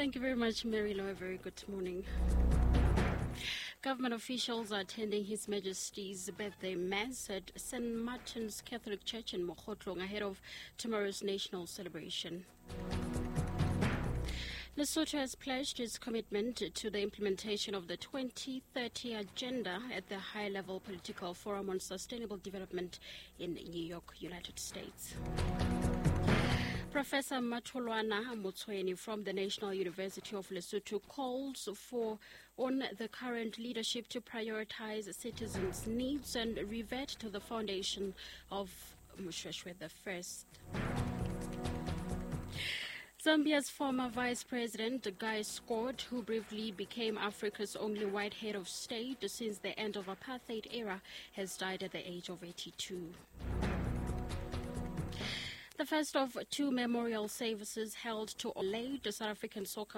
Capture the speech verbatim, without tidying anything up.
Thank you very much, Mary Law. Very good morning. Government officials are attending His Majesty's birthday mass at Saint Martin's Catholic Church in Mokhotlong ahead of tomorrow's national celebration. Lesotho has pledged its commitment to the implementation of the twenty thirty agenda at the high-level political forum on sustainable development in New York, United States. Professor Matholwana Motsweni from the National University of Lesotho calls for on the current leadership to prioritize citizens' needs and revert to the foundation of Moshoeshoe the First. Zambia's former Vice President Guy Scott, who briefly became Africa's only white head of state since the end of apartheid era, has died at the age of eighty-two. The first of two memorial services held to Olay, the South African soccer